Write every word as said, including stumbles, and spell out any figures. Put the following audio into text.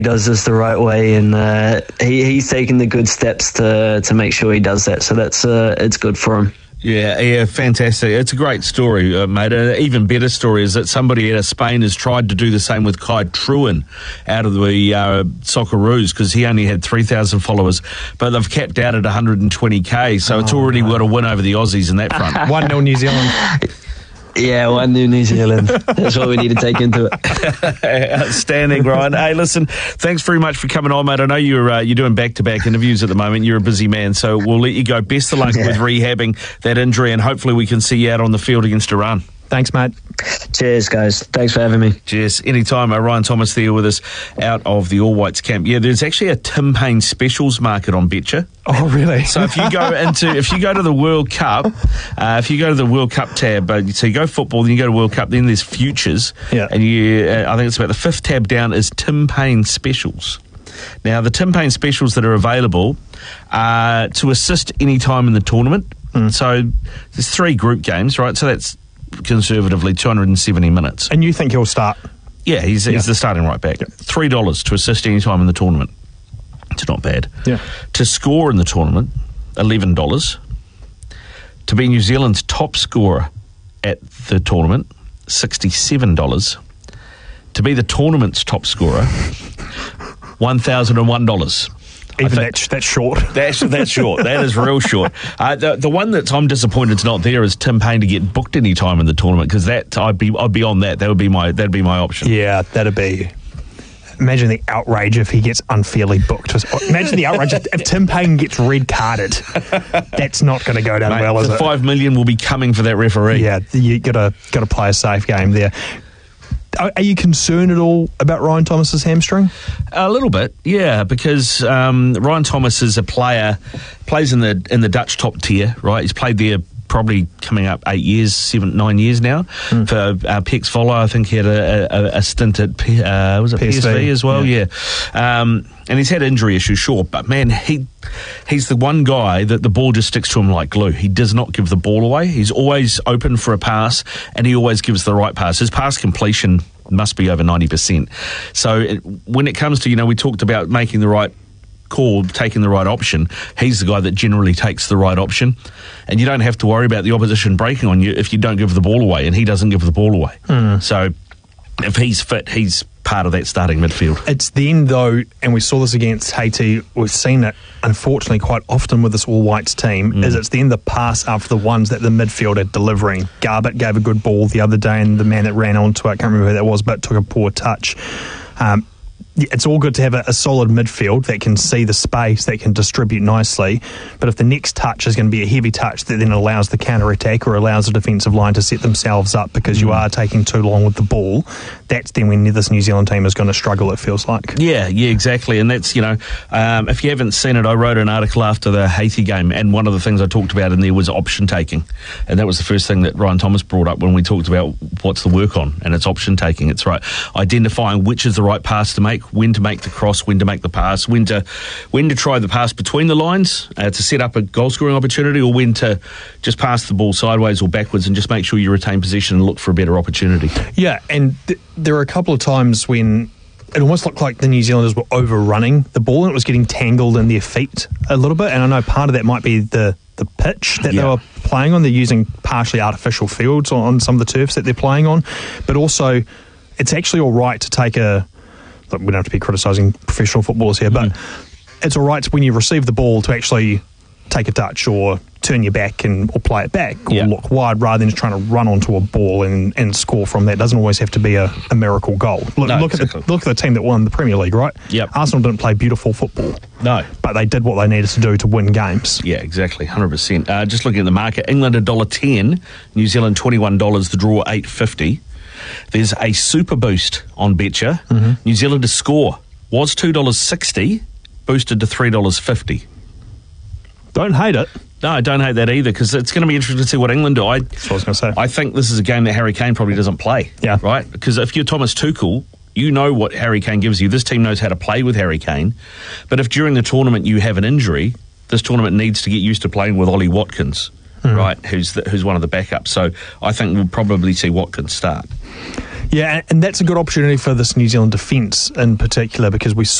does this the right way, and uh, he, he's taking the good steps to to make sure he does that. So that's uh, it's good for him. Yeah, yeah, fantastic. It's a great story, uh, mate. An even better story is that somebody out of Spain has tried to do the same with Kai Truan out of the uh, Socceroos, because he only had three thousand followers, but they've capped out at one hundred twenty k, so it's already got a win over the Aussies in that front. one nil New Zealand. Yeah, one new New Zealand. That's what we need to take into it. Outstanding, Ryan. Hey, listen, thanks very much for coming on, mate. I know you're uh, you're doing back-to-back interviews at the moment. You're a busy man, so we'll let you go. Best of luck yeah. with rehabbing that injury, and hopefully we can see you out on the field against Iran. Thanks, mate. Cheers, guys. Thanks for having me. Cheers. Anytime. Uh, Ryan Thomas there with us out of the All Whites camp. Yeah, there's actually a Tim Payne specials market on Betcha. Oh, really? So if you go into, if you go to the World Cup, uh, if you go to the World Cup tab, uh, so you go football, then you go to World Cup, then there's futures. Yeah. And you, uh, I think it's about the fifth tab down is Tim Payne specials. Now, the Tim Payne specials that are available are to assist any time in the tournament. Mm. So there's three group games, right? So that's conservatively two hundred seventy minutes. And you think he'll start? Yeah, he's, yeah. he's the starting right back. Yeah. three dollars to assist any time in the tournament. It's not bad. Yeah. To score in the tournament, eleven dollars. To be New Zealand's top scorer at the tournament, sixty-seven dollars. To be the tournament's top scorer, one thousand one dollars. Even that's, that's short. That's that's short. That is real short. Uh, the the one that I'm disappointed's not there is Tim Payne to get booked any time in the tournament, because that I'd be I'd be on that. That would be my that'd be my option. Yeah, that'd be. Imagine the outrage if he gets unfairly booked. Imagine the outrage if, if Tim Payne gets red carded. That's not going to go down Mate, well, is the it? Five million will be coming for that referee. Yeah, you gotta gotta play a safe game there. Are you concerned at all about Ryan Thomas's hamstring? A little bit, yeah, because um, Ryan Thomas is a player, plays in the in the Dutch top tier, right? He's played there probably coming up eight years, seven, nine years now. Mm. For uh, P X Voller, I think he had a, a, a stint at P, uh, was it P S V, P S V as well, yeah. yeah. Um, and he's had injury issues, sure, but man, he he's the one guy that the ball just sticks to him like glue. He does not give the ball away. He's always open for a pass, and he always gives the right pass. His pass completion must be over ninety percent. So it, when it comes to, you know, we talked about making the right call, taking the right option, he's the guy that generally takes the right option, and you don't have to worry about the opposition breaking on you if you don't give the ball away, and he doesn't give the ball away. Mm. So if he's fit, he's part of that starting midfield. It's then, though, and we saw this against Haiti, we've seen it unfortunately quite often with this All Whites team, mm. is it's then the pass after the ones that the midfield are delivering. Garbutt gave a good ball the other day, and the man that ran onto it, I can't remember who that was, but took a poor touch. Um, it's all good to have a, a solid midfield that can see the space, that can distribute nicely, but if the next touch is going to be a heavy touch that then allows the counter-attack or allows the defensive line to set themselves up because mm. you are taking too long with the ball, that's then when this New Zealand team is going to struggle, it feels like. Yeah, yeah, exactly. And that's, you know, um, if you haven't seen it, I wrote an article after the Haiti game, and one of the things I talked about in there was option taking. And that was the first thing that Ryan Thomas brought up when we talked about what's the work on, and it's option taking. It's right. Identifying which is the right pass to make, when to make the cross, when to make the pass, when to when to try the pass between the lines uh, to set up a goal-scoring opportunity, or when to just pass the ball sideways or backwards and just make sure you retain possession and look for a better opportunity. Yeah, and th- there were a couple of times when it almost looked like the New Zealanders were overrunning the ball and it was getting tangled in their feet a little bit, and I know part of that might be the, the pitch that yeah. they were playing on. They're using partially artificial fields on, on some of the turfs that they're playing on, but also it's actually all right to take a we don't have to be criticising professional footballers here, but mm. it's all right when you receive the ball to actually take a touch or turn your back and or play it back or yeah. look wide rather than just trying to run onto a ball and, and score from that. It doesn't always have to be a, a miracle goal. Look, no, look, exactly. at the, look at the team that won the Premier League, right? Yep. Arsenal didn't play beautiful football. No. But they did what they needed to do to win games. Yeah, exactly, one hundred percent. Uh, just looking at the market, England one dollar ten, New Zealand twenty-one dollars, the draw eight fifty. There's a super boost on Betcha. Mm-hmm. New Zealand to score was two dollars sixty, boosted to three dollars fifty. Don't hate it. No, I don't hate that either, because it's going to be interesting to see what England do. I, That's what I was going to say. I think this is a game that Harry Kane probably doesn't play. Yeah. Right? Because if you're Thomas Tuchel, you know what Harry Kane gives you. This team knows how to play with Harry Kane. But if during the tournament you have an injury, this tournament needs to get used to playing with Ollie Watkins, mm. right, who's the, who's one of the backups. So I think we'll probably see Watkins start. Yeah, and that's a good opportunity for this New Zealand defence in particular, because we